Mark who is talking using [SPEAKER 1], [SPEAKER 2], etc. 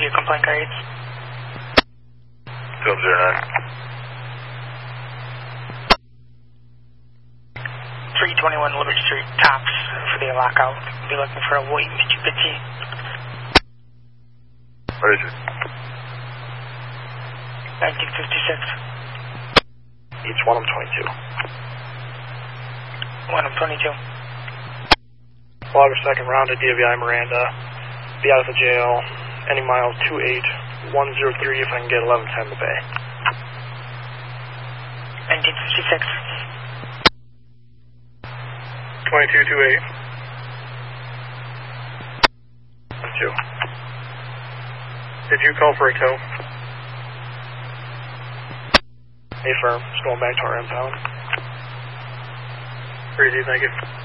[SPEAKER 1] your complaint carried?
[SPEAKER 2] 1209.
[SPEAKER 1] 321 Liberty Street, tops for the lockout. Be looking for a white Mitsubishi.
[SPEAKER 2] What is it?
[SPEAKER 1] 1956.
[SPEAKER 3] It's 1M22.
[SPEAKER 1] 1M22.
[SPEAKER 3] August 2nd, round at DWI Miranda. Be out of the jail. Any mile 28103 if I can get 1110 to Bay.
[SPEAKER 1] 1956.
[SPEAKER 3] 2228. 2. Did you call for a tow? Affirm. Just going back to our impound. Crazy, thank you.